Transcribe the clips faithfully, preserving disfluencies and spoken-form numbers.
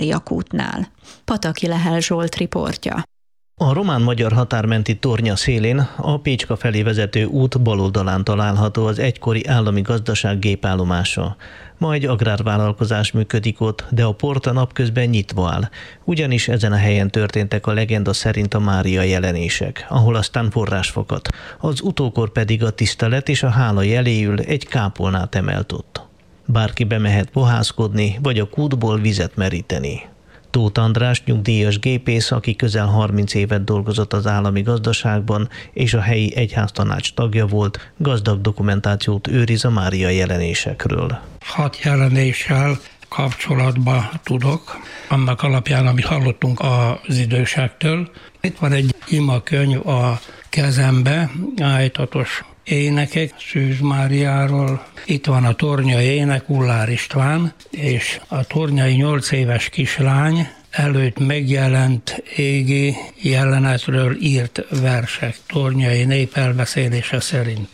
Mária kútnál. Pataki Lehel Zsolt riportja. A román-magyar határmenti tornya szélén a Pécska felé vezető út bal oldalán található az egykori állami gazdaság gépállomása. Ma egy agrárvállalkozás működik ott, de a port a napközben nyitva áll, ugyanis ezen a helyen történtek a legenda szerint a Mária jelenések, ahol aztán forrás fakadt. Az utókor pedig a tisztelet és a hála jeléül egy kápolnát emelt ott. Bárki bemehet pohászkodni, vagy a kútból vizet meríteni. Tóth András nyugdíjas gépész, aki közel harminc évet dolgozott az állami gazdaságban, és a helyi egyháztanács tagja volt, gazdag dokumentációt őriz a Mária jelenésekről. Hat jelenéssel kapcsolatban tudok, annak alapján, amit hallottunk az idősektől. Itt van egy imakönyv a kezembe, ájtatos énekek Szűz Máriáról. Itt van a tornyai ének, Ullár István, és a tornyai nyolc éves kislány előtt megjelent égi jelenetről írt versek tornyai népelbeszélése szerint.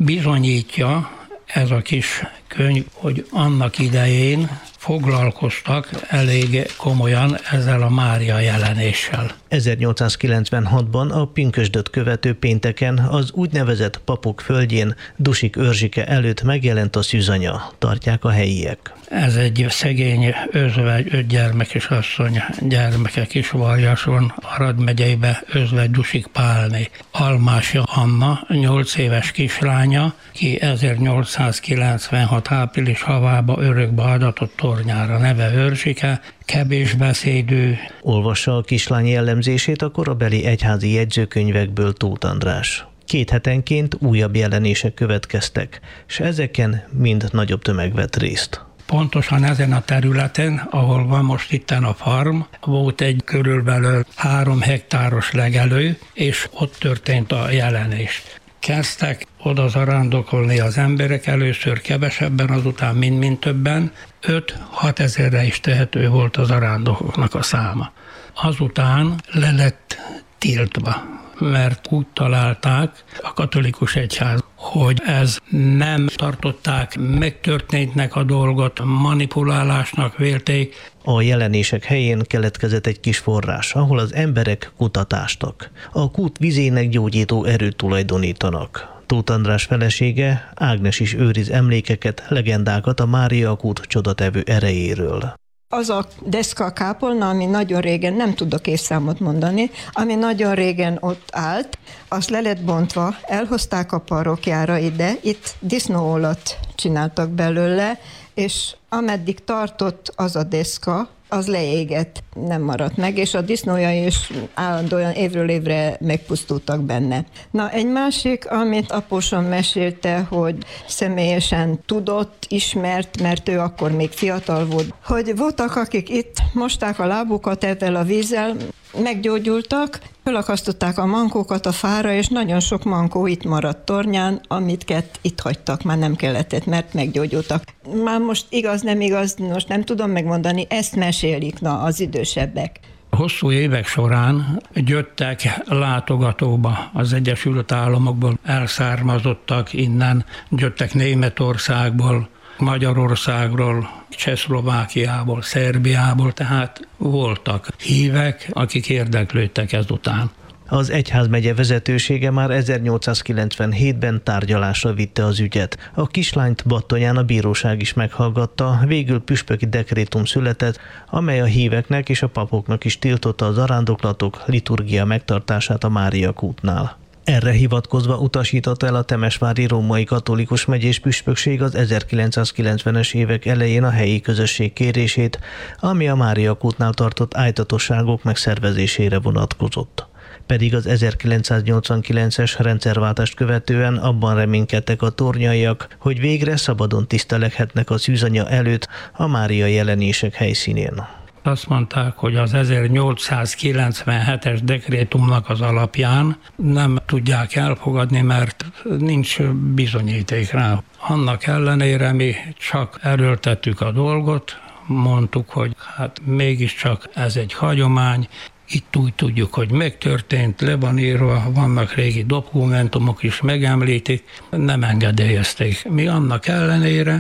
Bizonyítja ez a kis könyv, hogy annak idején foglalkoztak elég komolyan ezzel a Mária jelenéssel. ezernyolcszázkilencvenhatban a pünkösdöt követő pénteken az úgynevezett Papok földjén Dusik Örzsike előtt megjelent a szűzanya, tartják a helyiek. Ez egy szegény özvegy, öt gyermekes asszony, gyermeke Kisvarjason, Arad megyeibe özvegy Dusik Pálné. Almásia Anna, nyolc éves kislánya, ki ezernyolcszázkilencvenhat április havába örökbe adatott tornyára, neve Örzsike, kevésbeszédű. Olvassa a kislány jellemzését a korabeli egyházi jegyzőkönyvekből Tóth András. Két hetenként újabb jelenések következtek, és ezeken mind nagyobb tömeg vett részt. Pontosan ezen a területen, ahol van most itten a farm, volt egy körülbelül három hektáros legelő, és ott történt a jelenés. Kezdtek oda zarándokolni az emberek, először kevesebben, azután mind-mind többen, öt-hat ezerre is tehető volt a zarándokoknak a száma. Azután le lett tiltva, mert úgy találták a katolikus egyház, hogy ez nem tartották megtörténtnek a dolgot, manipulálásnak vélték. A jelenések helyén keletkezett egy kis forrás, ahol az emberek kutatástak. A kút vizének gyógyító erőt tulajdonítanak. Tóth András felesége, Ágnes is őriz emlékeket, legendákat a Mária kút csodatevő erejéről. Az a deszka kápolna, ami nagyon régen, nem tudok évszámot mondani, ami nagyon régen ott állt, az le lett bontva, elhozták a parokjára ide, itt disznóolat csináltak belőle, és ameddig tartott az a deszka, az leégett, nem maradt meg, és a disznója is állandóan évről évre megpusztultak benne. Na, egy másik, amit apósom mesélte, hogy személyesen tudott, ismert, mert ő akkor még fiatal volt, hogy voltak, akik itt mosták a lábukat ezzel a vízzel, meggyógyultak, felakasztották a mankókat a fára, és nagyon sok mankó itt maradt tornyán, amit itt hagytak, már nem kellett, mert meggyógyultak. Már most igaz, nem igaz, most nem tudom megmondani, ezt mesélik na, az idősebbek. Hosszú évek során jöttek látogatóba az Egyesült Államokból, elszármazottak innen, jöttek Németországból, Magyarországról, Csehszlovákiából, Szerbiából, tehát voltak hívek, akik érdeklődtek ezután. Az egyházmegye vezetősége már ezernyolcszázkilencvenhétben tárgyalásra vitte az ügyet. A kislányt Battonyán a bíróság is meghallgatta, végül püspöki dekrétum született, amely a híveknek és a papoknak is tiltotta az zarándoklatok liturgia megtartását a Mária kútnál. Erre hivatkozva utasította el a temesvári római katolikus megyés püspökség az ezerkilencszázkilencvenes évek elején a helyi közösség kérését, ami a Mária kútnál tartott ájtatosságok megszervezésére vonatkozott. Pedig az ezerkilencszáznyolcvankilences rendszerváltást követően abban reménykedtek a tornyaiak, hogy végre szabadon tiszteleghetnek a szűzanya előtt a Mária jelenések helyszínén. Azt mondták, hogy az ezernyolcszázkilencvenhetes dekrétumnak az alapján nem tudják elfogadni, mert nincs bizonyíték rá. Annak ellenére mi csak erőltettük a dolgot, mondtuk, hogy hát mégiscsak ez egy hagyomány, itt úgy tudjuk, hogy megtörtént, le van írva, vannak régi dokumentumok is megemlítik, nem engedélyezték. Mi annak ellenére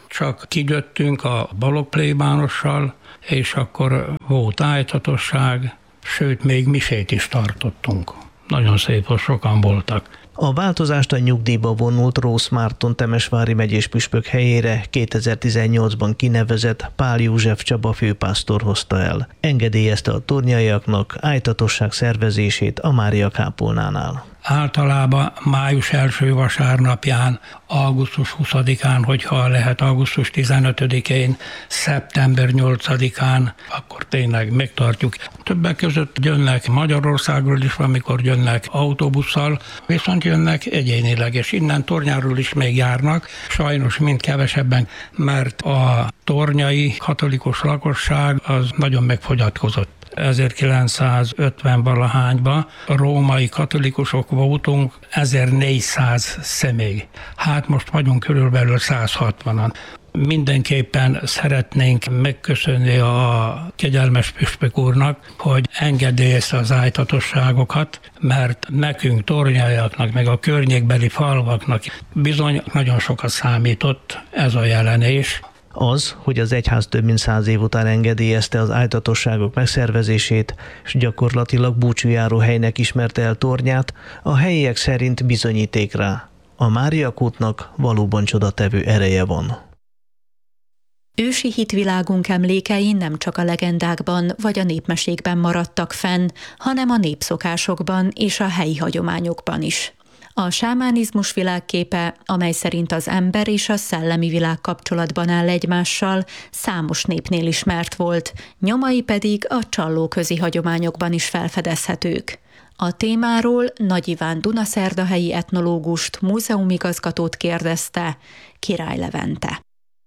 csak kigyöttünk a balog plébánossal, és akkor volt ájtatosság, sőt, még misét is tartottunk. Nagyon szép, hogy sokan voltak. A változást a nyugdíjba vonult Rósz Márton temesvári megyés püspök helyére kétezer-tizennyolcban kinevezett Pál József Csaba főpásztor hozta el. Engedélyezte a tornyaiaknak ájtatosság szervezését a Mária kápolnánál. Általában május első vasárnapján, augusztus huszadikán, hogyha lehet augusztus tizenötödikén, szeptember nyolcadikán, akkor tényleg megtartjuk. Többek között jönnek Magyarországról is, amikor jönnek autóbusszal, viszont jönnek egyénileg, és innen Tornyáról is még járnak, sajnos mind kevesebben, mert a tornyai katolikus lakosság az nagyon megfogyatkozott. ezerkilencszázötven valahányban római katolikusok voltunk ezernégyszáz személy. Hát most vagyunk körülbelül száz hatvanan. Mindenképpen szeretnénk megköszönni a kegyelmes püspök úrnak, hogy engedélyezte az ájtatosságokat, mert nekünk tornyaiaknak, meg a környékbeli falvaknak bizony nagyon sokat számított ez a jelenés. Az, hogy az egyház több mint száz év után engedélyezte az ájtatosságok megszervezését, és gyakorlatilag búcsújáróhelynek ismerte el Tornyát, a helyiek szerint bizonyíték rá. A Mária kútnak valóban csodatevő ereje van. Ősi hitvilágunk emlékei nem csak a legendákban vagy a népmesékben maradtak fenn, hanem a népszokásokban és a helyi hagyományokban is. A sámánizmus világképe, amely szerint az ember és a szellemi világ kapcsolatban áll egymással, számos népnél ismert volt, nyomai pedig a csallóközi hagyományokban is felfedezhetők. A témáról Nagy Iván dunaszerdahelyi etnológust, múzeumigazgatót kérdezte Király Levente.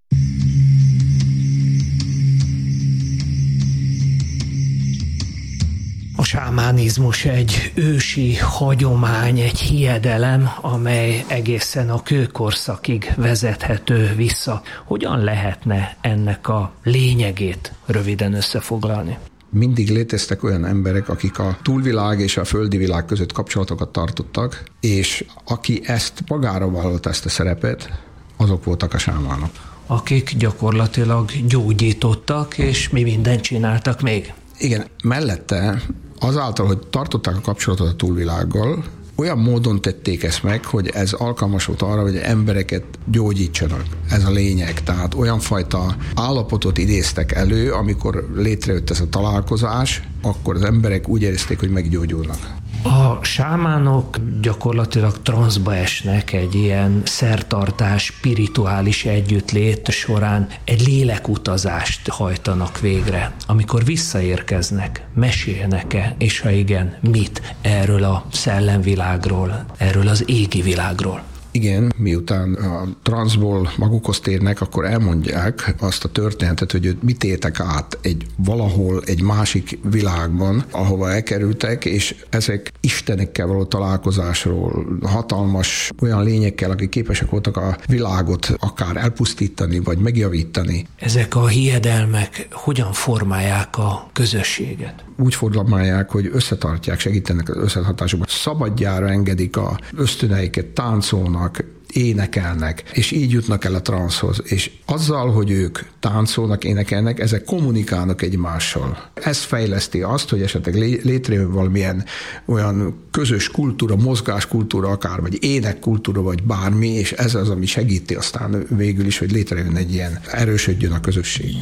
A sámánizmus egy ősi hagyomány, egy hiedelem, amely egészen a kőkorszakig vezethető vissza. Hogyan lehetne ennek a lényegét röviden összefoglalni? Mindig léteztek olyan emberek, akik a túlvilág és a földi világ között kapcsolatokat tartottak, és aki ezt magára vállalta ezt a szerepet, azok voltak a sámánok. Akik gyakorlatilag gyógyítottak, és mi mindent csináltak még. Igen, mellette azáltal, hogy tartották a kapcsolatot a túlvilággal, olyan módon tették ezt meg, hogy ez alkalmas volt arra, hogy embereket gyógyítsanak. Ez a lényeg. Tehát olyan fajta állapotot idéztek elő, amikor létrejött ez a találkozás, akkor az emberek úgy érezték, hogy meggyógyulnak. A sámánok gyakorlatilag transzba esnek egy ilyen szertartás, spirituális együttlét során, egy lélekutazást hajtanak végre. Amikor visszaérkeznek, mesélnek-e, és ha igen, mit erről a szellemvilágról, erről az égi világról? Igen, miután a transzból magukhoz térnek, akkor elmondják azt a történetet, hogy őt mit éltek át egy valahol egy másik világban, ahova elkerültek, és ezek istenekkel való találkozásról, hatalmas olyan lényekkel, akik képesek voltak a világot akár elpusztítani, vagy megjavítani. Ezek a hiedelmek hogyan formálják a közösséget? Úgy formálják, hogy összetartják, segítenek az összetartásokban. Szabadjára engedik a ösztöneiket, táncolnak, énekelnek, és így jutnak el a transzhoz. És azzal, hogy ők táncolnak, énekelnek, ezek kommunikálnak egymással. Ez fejleszti azt, hogy esetleg létrejön valamilyen olyan közös kultúra, mozgáskultúra akár, vagy énekkultúra, vagy bármi, és ez az, ami segíti aztán végül is, hogy létrejön egy ilyen, erősödjön a közösség.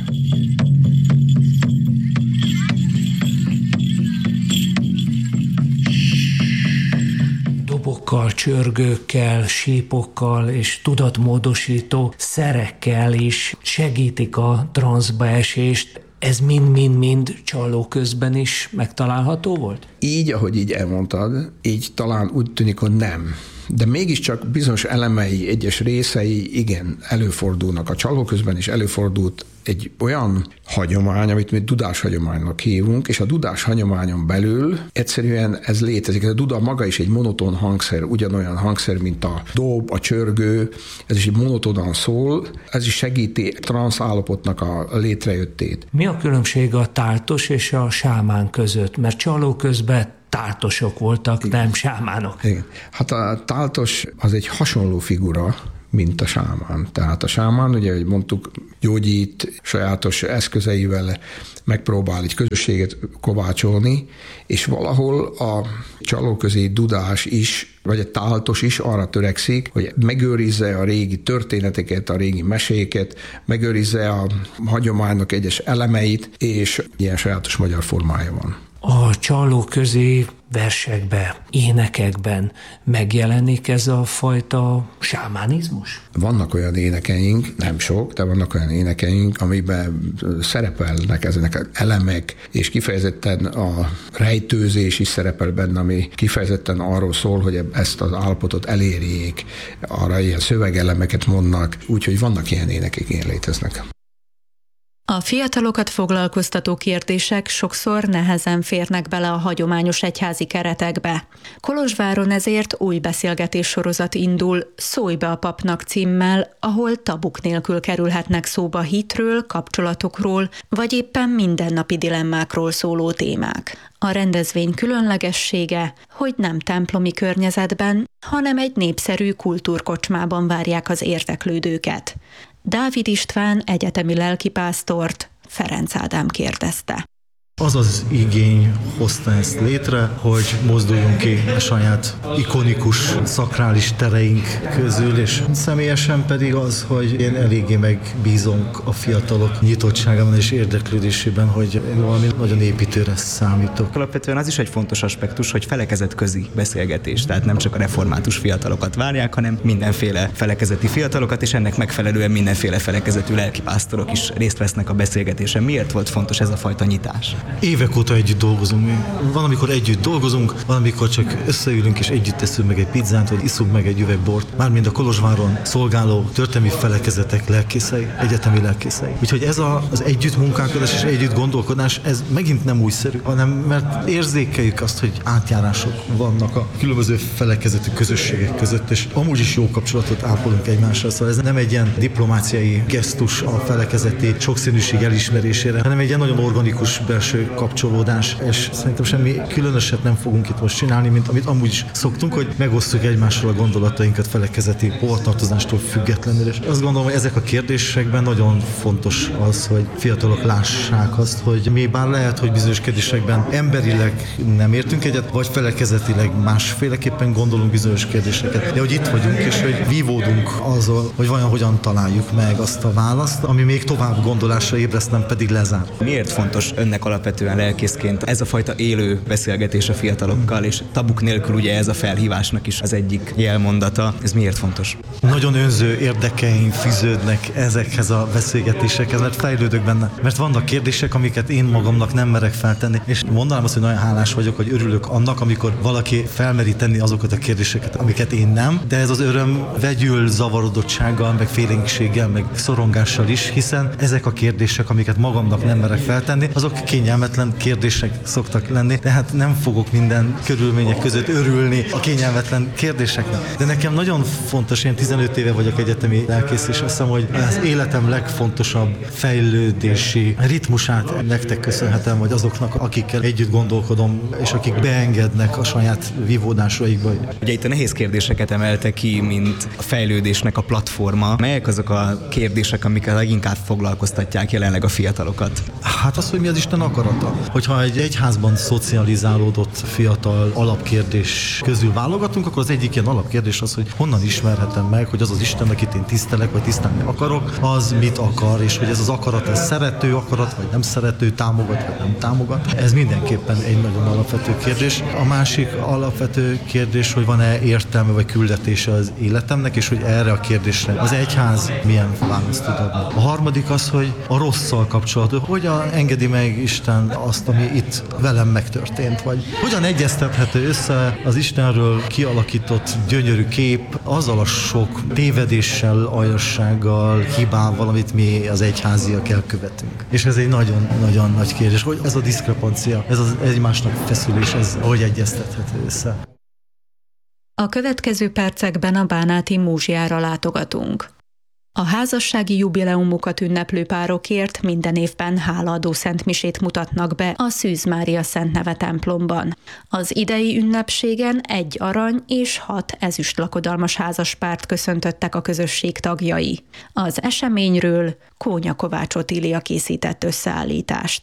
Dobokkal, csörgőkkel, sípokkal és tudatmódosító szerekkel is segítik a transzba esést. Ez mind-mind-mind csalló közben is megtalálható volt? Így, ahogy így elmondtad, így talán úgy tűnik, hogy nem. De mégiscsak bizonyos elemei, egyes részei igen, előfordulnak. A csalló közben is előfordult egy olyan hagyomány, amit mi dudáshagyománynak hívunk, és a dudáshagyományon belül egyszerűen ez létezik. A duda maga is egy monoton hangszer, ugyanolyan hangszer, mint a dob, a csörgő, ez is egy monotonan szól, ez is segíti a transz állapotnak a létrejöttét. Mi a különbség a táltos és a sámán között? Mert csalló közben táltosok voltak, igen, nem sámánok. Igen. Hát a táltos az egy hasonló figura, mint a sámán. Tehát a sámán, ugye, ahogy mondtuk, gyógyít, sajátos eszközeivel megpróbál egy közösséget kovácsolni, és valahol a csalóközi dudás is, vagy a táltos is arra törekszik, hogy megőrizze a régi történeteket, a régi meséket, megőrizze a hagyománynak egyes elemeit, és ilyen sajátos magyar formája van. A Csallóközi versekben, énekekben megjelenik ez a fajta sámánizmus? Vannak olyan énekeink, nem sok, de vannak olyan énekeink, amiben szerepelnek ezek elemek, és kifejezetten a rejtőzés is szerepel benne, ami kifejezetten arról szól, hogy ezt az állapotot elérjék, arra ilyen szövegelemeket mondnak, úgyhogy vannak ilyen énekek, ilyen léteznek. A fiatalokat foglalkoztató kérdések sokszor nehezen férnek bele a hagyományos egyházi keretekbe. Kolozsváron ezért új beszélgetéssorozat indul, Szólj be a papnak címmel, ahol tabuk nélkül kerülhetnek szóba hitről, kapcsolatokról, vagy éppen mindennapi dilemmákról szóló témák. A rendezvény különlegessége, hogy nem templomi környezetben, hanem egy népszerű kultúrkocsmában várják az érdeklődőket. Dávid István egyetemi lelkipásztort Ferenc Ádám kérdezte. Az az igény hozta ezt létre, hogy mozduljunk ki a saját ikonikus, szakrális tereink közül, és személyesen pedig az, hogy én eléggé megbízom a fiatalok nyitottságában és érdeklődésében, hogy valami nagyon építőre számítok. Alapvetően az is egy fontos aspektus, hogy felekezetközi beszélgetés, tehát nem csak a református fiatalokat várják, hanem mindenféle felekezeti fiatalokat, és ennek megfelelően mindenféle felekezetű lelkipásztorok is részt vesznek a beszélgetésen. Miért volt fontos ez a fajta nyitás? Évek óta együtt dolgozunk. Van, amikor együtt dolgozunk, van, amikor csak összeülünk és együtt teszünk meg egy pizzát, vagy iszunk meg egy üveg bort. Mármint a Kolozsváron szolgáló történelmi felekezetek lelkészei, egyetemi lelkészei. Úgyhogy ez a, az együttmunkálkodás és együtt gondolkodás, ez megint nem újszerű, hanem mert érzékeljük azt, hogy átjárások vannak a különböző felekezetű közösségek között, és amúgy is jó kapcsolatot ápolunk egymással. Szóval ez nem egy ilyen diplomáciai gesztus a felekezeti sokszínűség elismerésére, hanem egy ilyen nagyon organikus belső kapcsolódás, és szerintem semmi különöset nem fogunk itt most csinálni, mint amit amúgy is szoktunk, hogy megosztjuk egymással a gondolatainkat felekezeti hovatartozástól függetlenül. És azt gondolom, hogy ezek a kérdésekben nagyon fontos az, hogy fiatalok lássák azt, hogy mi bár lehet, hogy bizonyos kérdésekben emberileg nem értünk egyet, vagy felekezetileg másféleképpen gondolunk bizonyos kérdéseket, de hogy itt vagyunk, és hogy vívódunk azzal, hogy vajon hogyan találjuk meg azt a választ, ami még tovább gondolásra ébreszt, nem pedig lezár. Miért fontos önnek alapvetően lelkészként ez a fajta élő beszélgetés a fiatalokkal, és tabuk nélkül ugye ez a felhívásnak is az egyik jelmondata. Ez miért fontos? Nagyon önző érdekeim fűződnek ezekhez a beszélgetésekhez, mert fejlődök benne. Mert vannak kérdések, amiket én magamnak nem merek feltenni, és mondanám azt, hogy nagyon hálás vagyok, hogy örülök annak, amikor valaki felmeri tenni azokat a kérdéseket, amiket én nem, de ez az öröm vegyül zavarodottsággal, meg félénkséggel, meg szorongással is, hiszen ezek a kérdések, amiket magamnak nem merek feltenni, azok kényelmetlen kérdések szoktak lenni, tehát nem fogok minden körülmények között örülni a kényelmetlen kérdéseknek. De nekem nagyon fontos, én tizenöt éve vagyok egyetemi lelkész, és azt hiszem, hogy az életem legfontosabb fejlődési ritmusát nektek köszönhetem, vagy azoknak, akikkel együtt gondolkodom, és akik beengednek a saját vívódásaikba. Ugye itt a nehéz kérdéseket emelte ki, mint a fejlődésnek a platforma. Melyek azok a kérdések, amikkel leginkább foglalkoztatják jelenleg a fiatalokat? Hát az, hogy mi az Isten akarata. Hogyha egy egyházban szocializálódott fiatal alapkérdés közül válogatunk, akkor az egyik ilyen alapkérdés az, hogy honnan ismerhetem meg, hogy az az Isten, akit én tisztelek, vagy tisztelni akarok, az mit akar, és hogy ez az akarat, ez szerető akarat, vagy nem szerető, támogat, vagy nem támogat. Ez mindenképpen egy nagyon alapvető kérdés. A másik alapvető kérdés, hogy van-e értelme, vagy küldetése az életemnek, és hogy erre a kérdésre az egyház milyen választ tud adni. A harmadik az, hogy a rosszal kapcsolatban, hogyan engedi meg Isten azt, ami itt velem megtörtént, vagy hogyan egyeztethető össze az Istenről kialakított gyönyörű kép azzal a sok tévedéssel, aljassággal, hibával, amit mi az egyháziak elkövetünk. És ez egy nagyon-nagyon nagy kérdés, hogy ez a diszkrepancia, ez az egymásnak feszülés, ez hogy egyeztethető össze. A következő percekben a bánáti múzsiára látogatunk. A házassági jubileumukat ünneplő párokért minden évben hálaadó szentmisét mutatnak be a Szűz Mária Szent Neve templomban. Az idei ünnepségen egy arany és hat ezüst lakodalmas házaspárt köszöntöttek a közösség tagjai. Az eseményről Kónya Kovács Otília készített összeállítást.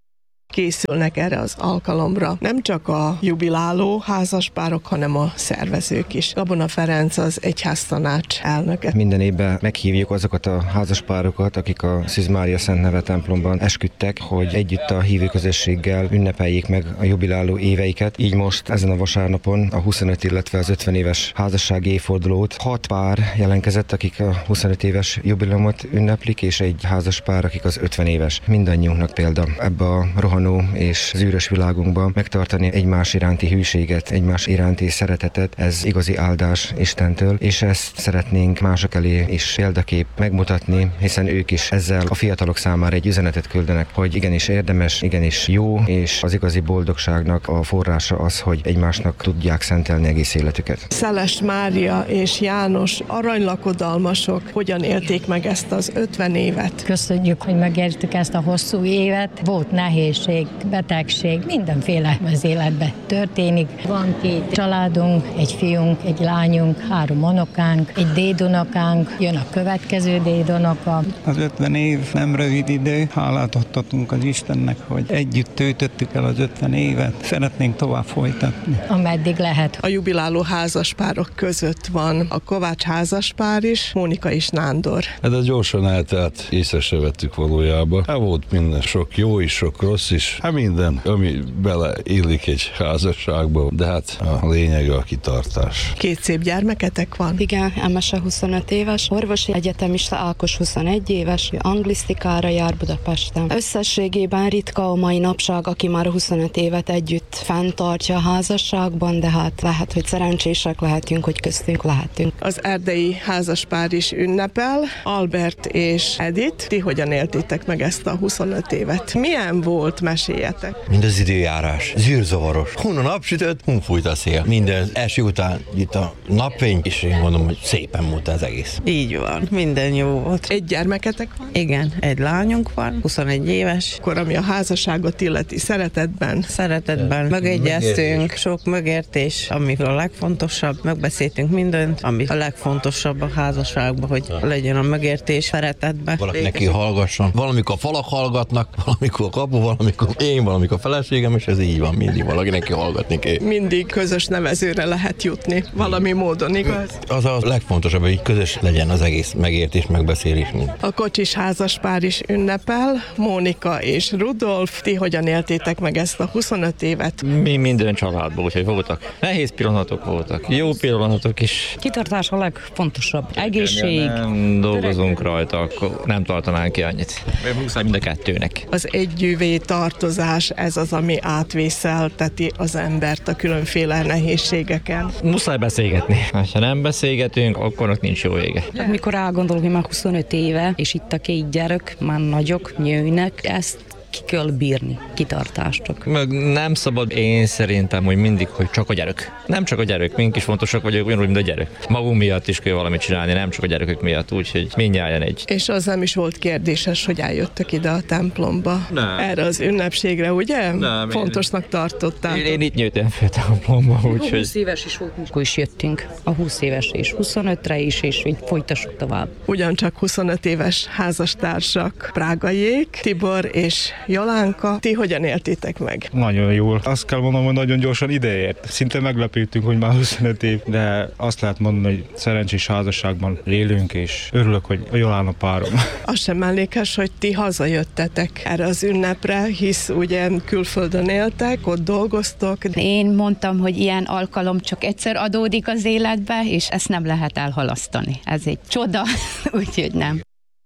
Készülnek erre az alkalomra nem csak a jubiláló házaspárok, hanem a szervezők is. Gabona Ferenc az egyháztanács elnöke. Minden évben meghívjuk azokat a házaspárokat, akik a Szűz Mária Szent Neve templomban esküdtek, hogy együtt a hívő közösséggel ünnepeljék meg a jubiláló éveiket. Így most ezen a vasárnapon a huszonöt, illetve az ötven éves házassági évfordulót hat pár jelentkezett, akik a huszonöt éves jubileumot ünneplik, és egy házaspár, akik az ötven éves. Mindannyiunknak példa ebbe a rohanó és zűrös világunkban megtartani egymás iránti hűséget, egymás iránti szeretetet, ez igazi áldás Istentől, és ezt szeretnénk mások elé is példakép megmutatni, hiszen ők is ezzel a fiatalok számára egy üzenetet küldenek, hogy igenis érdemes, igenis jó, és az igazi boldogságnak a forrása az, hogy egymásnak tudják szentelni egész életüket. Szeles Mária és János aranylakodalmasok hogyan élték meg ezt az ötven évet? Köszönjük, hogy megértük ezt a hosszú évet. Volt nehézség, betegség, mindenféle az életben történik. Van két családunk, egy fiunk, egy lányunk, három unokánk, egy dédunokánk, jön a következő dédunoka. Az ötven év nem rövid idő, hálát adhatunk az Istennek, hogy együtt töltöttük el az ötven évet, szeretnénk tovább folytatni. Ameddig lehet. A jubiláló házaspárok között van a Kovács házaspár is, Mónika és Nándor. Ez a gyorsan eltelt, észre se vettük valójában. Hát volt minden, sok jó is, sok rossz is. Hát minden, ami beleillik egy házasságba, de hát a lényeg a kitartás. Két szép gyermeketek van? Igen, Emese huszonöt éves, orvosi egyetemista Ákos huszonegy éves, anglisztikára jár Budapesten. Összességében ritka a mai napság, aki már huszonöt évet együtt fenntartja a házasságban, de hát lehet, hogy szerencsések lehetünk, hogy köztünk lehetünk. Az erdei házaspár is ünnepel, Albert és Edith. Ti hogyan éltétek meg ezt a huszonöt évet? Milyen volt, meséljetek? Mind az időjárás, zűrzavaros. Hun a napsütött, hun fújt a szél. Minden eső után itt a napfény, és én gondolom, hogy szépen múlt az egész. Így van, minden jó volt. Egy gyermeketek van? Igen, egy lányunk van, huszonegy éves. Akkor ami a házasságot illeti, szeretetben? Szeretetben megegyeztünk, sok megértés, ami a legfontosabb, megbeszéltünk mindent, ami a legfontosabb a házasságban, hogy legyen a megértés szeretetben. Valaki neki hallgasson, valamikor a falak hallgatnak, valamikor a kapu, valamikor én, valamikor a feleségem, és ez így van, mindig valaki neki hallgatni kell. Mindig közös nevezőre lehet jutni, valami módon, igaz? Az a legfontosabb, hogy közös legyen az egész megértés, megbeszélés. A kocsis házaspár is ünnepel, Mónika és Rudolf. Ti hogyan éltétek meg ezt a huszonöt évet? Mi minden családból, úgyhogy voltak nehéz pillanatok voltak, jó pillanatok is. Kitartás a legfontosabb. Egészség. Nem dolgozunk rajta, akkor nem tartanánk ki annyit. Muszáj mind a kettőnek. Az együvé tartozás, ez az, ami átvészelteti az embert a különféle nehézségeken. Muszáj beszélgetni. Ha nem beszélgetünk, akkor ott nincs jó vége. Mikor elgondolok, hogy már huszonöt éve, és itt a két gyerek, már nagyok, nőnek, ezt ki kell bírni, kitartástok. Meg nem szabad, én szerintem, hogy mindig, hogy csak a gyerek. Nem csak a gyerek, mink is fontosak vagyok, ugyanúgy, mint a gyerek. Magunk miatt is kell valamit csinálni, nem csak a gyerekek miatt, úgyhogy mindjárt egy. És az nem is volt kérdéses, hogy eljöttök ide a templomba. Nem. Erre az ünnepségre, ugye? Nem. Fontosnak én... tartották. Én, én itt nőttem fel a templomba, úgyhogy. húsz éves is volt, mikor is jöttünk. A húsz éves és huszonötre is, és hogy folytassuk tovább. Ugyancsak huszonöt éves házastársak, prágaiék, Tibor és Jolánka. Ti hogyan éltétek meg? Nagyon jól. Azt kell mondanom, hogy nagyon gyorsan ideért. Szinte meglepődtünk, hogy már huszonöt év, de azt lehet mondani, hogy szerencsés házasságban élünk, és örülök, hogy a Jolán a párom. Az sem mellékes, hogy ti hazajöttetek erre az ünnepre, hisz ugye külföldön éltek, ott dolgoztok. Én mondtam, hogy ilyen alkalom csak egyszer adódik az életbe, és ezt nem lehet elhalasztani. Ez egy csoda, úgyhogy nem.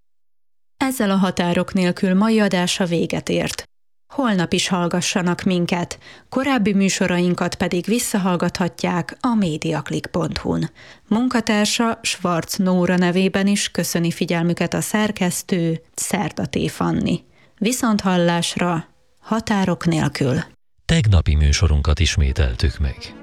Ezzel a határok nélkül mai adása véget ért. Holnap is hallgassanak minket, korábbi műsorainkat pedig visszahallgathatják a mediaclick pont hu-n. Munkatársa Schwarz Nóra nevében is köszöni figyelmüket a szerkesztő Szerdaté Fanni. Viszonthallásra, határok nélkül. Tegnapi műsorunkat ismételtük meg.